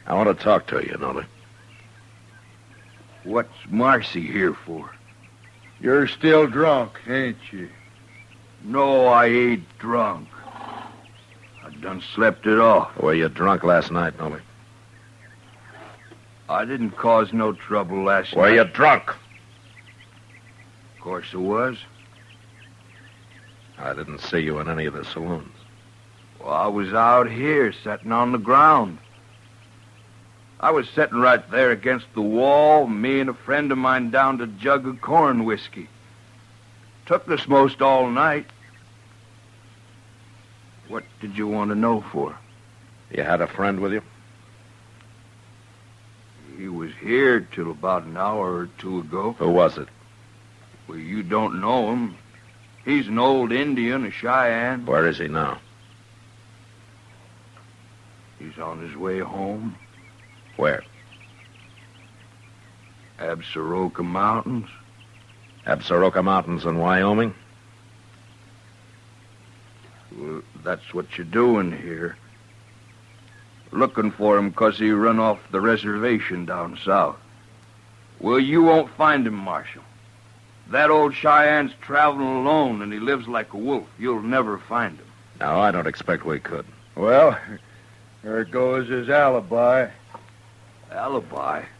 I want to talk to you, Nolly. What's Marcy here for? You're still drunk, ain't you? No, I ain't drunk. I done slept it off. Were you drunk last night, Nolly? I didn't cause no trouble last night. Were you drunk? Of course I was. I didn't see you in any of the saloons. Well, I was out here, sitting on the ground. I was sitting right there against the wall, me and a friend of mine downed a jug of corn whiskey. Took us most all night. What did you want to know for? You had a friend with you? He was here till about an hour or two ago. Who was it? Well, you don't know him. He's an old Indian, a Cheyenne. Where is he now? He's on his way home. Where? Absaroka Mountains. Absaroka Mountains in Wyoming? Well, that's what you're doing here. Looking for him 'cause he run off the reservation down south. Well, you won't find him, Marshal. That old Cheyenne's traveling alone, and he lives like a wolf. You'll never find him. No, I don't expect we could. Well, there goes his alibi. Alibi?